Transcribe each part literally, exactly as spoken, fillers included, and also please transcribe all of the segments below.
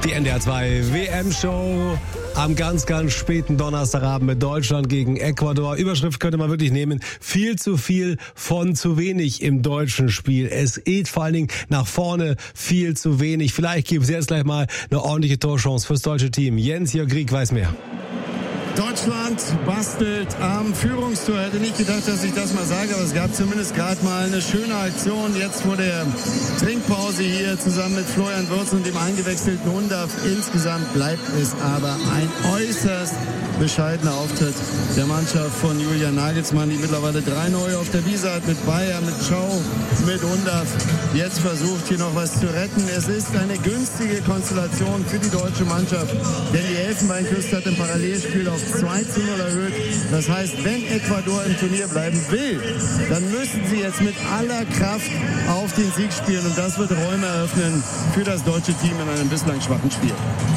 Die N D R zwei W M-Show am ganz, ganz späten Donnerstagabend mit Deutschland gegen Ecuador. Überschrift könnte man wirklich nehmen: viel zu viel von zu wenig im deutschen Spiel. Es geht vor allen Dingen nach vorne viel zu wenig. Vielleicht gibt es jetzt gleich mal eine ordentliche Torchance fürs deutsche Team. Jens-Jörg Grieg weiß mehr. Deutschland bastelt am Führungstor. Hätte nicht gedacht, dass ich das mal sage, aber es gab zumindest gerade mal eine schöne Aktion jetzt vor der Trinkpause hier zusammen mit Florian Wirtz und dem eingewechselten Undav. Insgesamt bleibt es aber ein äußerst bescheidener Auftritt der Mannschaft von Julian Nagelsmann, die mittlerweile drei neue auf der Wiese hat, mit Bayer, mit Schau, mit Undav. Jetzt versucht hier noch was zu retten. Es ist eine günstige Konstellation für die deutsche Mannschaft, denn die Elfenbeinküste hat im Parallelspiel auf zwei zu null erhöht. Das heißt, wenn Ecuador im Turnier bleiben will, dann müssen sie jetzt mit aller Kraft auf den Sieg spielen. Und das wird Räume eröffnen für das deutsche Team in einem bislang schwachen Spiel.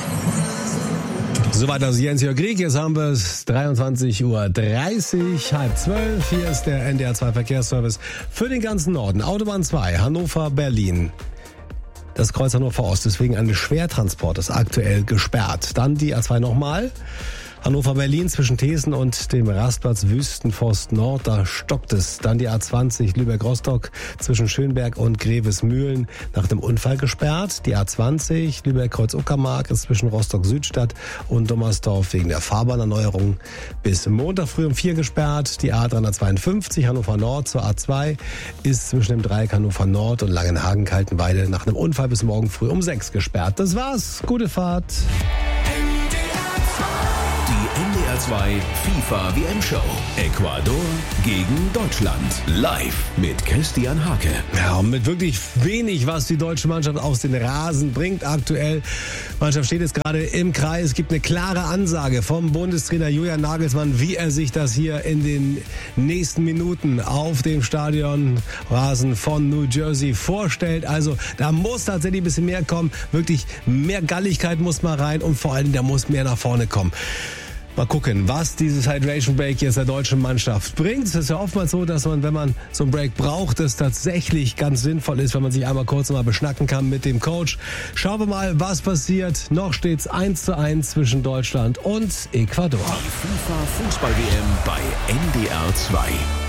Soweit also Jens-Jörg Grieg. Jetzt haben wir es dreiundzwanzig Uhr dreißig, halb zwölf. Hier ist der N D R zwei Verkehrsservice für den ganzen Norden. Autobahn zwei, Hannover, Berlin. Das Kreuz Hannover Ost, deswegen ein Schwertransport ist aktuell gesperrt. Dann die A zwei nochmal. Hannover-Berlin zwischen Thesen und dem Rastplatz Wüstenforst Nord, da stockt es. Dann die A zwanzig Lübeck-Rostock zwischen Schönberg und Grevesmühlen nach dem Unfall gesperrt. Die A zwanzig Lübeck-Kreuz-Uckermark ist zwischen Rostock-Südstadt und Dommersdorf wegen der Fahrbahnerneuerung bis Montag früh um vier gesperrt. Die A dreihundertzweiundfünfzig Hannover Nord zur A zwei ist zwischen dem Dreieck Hannover Nord und Langenhagen-Kaltenweide nach einem Unfall bis morgen früh um sechs gesperrt. Das war's. Gute Fahrt. N D R zwei FIFA W M-Show. Ecuador gegen Deutschland. Live mit Christian Hake. Ja, und mit wirklich wenig, was die deutsche Mannschaft aus den Rasen bringt aktuell. Die Mannschaft steht jetzt gerade im Kreis. Es gibt eine klare Ansage vom Bundestrainer Julian Nagelsmann, wie er sich das hier in den nächsten Minuten auf dem Stadionrasen von New Jersey vorstellt. Also da muss tatsächlich ein bisschen mehr kommen. Wirklich mehr Galligkeit muss mal rein und vor allem da muss mehr nach vorne kommen. Mal gucken, was dieses Hydration Break jetzt der deutschen Mannschaft bringt. Es ist ja oftmals so, dass man, wenn man so einen Break braucht, es tatsächlich ganz sinnvoll ist, wenn man sich einmal kurz mal beschnacken kann mit dem Coach. Schauen wir mal, was passiert. Noch steht's eins zu eins zwischen Deutschland und Ecuador. Die FIFA Fußball-W M bei N D R zwei.